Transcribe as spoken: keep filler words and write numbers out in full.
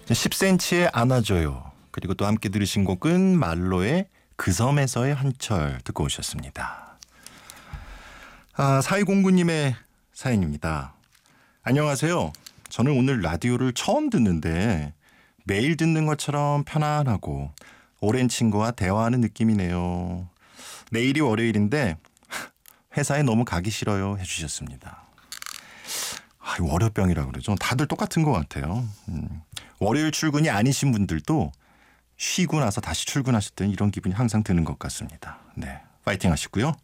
십 센티미터의 안아줘요. 그리고 또 함께 들으신 곡은 말로의 그 섬에서의 한철 듣고 오셨습니다. 아, 사이공구님의 사연입니다. 안녕하세요. 저는 오늘 라디오를 처음 듣는데 매일 듣는 것처럼 편안하고 오랜 친구와 대화하는 느낌이네요. 내일이 월요일인데 회사에 너무 가기 싫어요 해주셨습니다. 아, 월요병이라고 그러죠. 다들 똑같은 것 같아요. 음, 월요일 출근이 아니신 분들도 쉬고 나서 다시 출근하실 때는 이런 기분이 항상 드는 것 같습니다. 네, 파이팅 하시고요.